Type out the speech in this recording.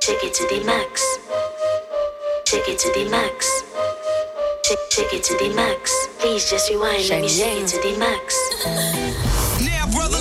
Shake it to the max. Shake it to the max. Shake it to the max. Please just rewind. Let me shake it to the max. Now, brother.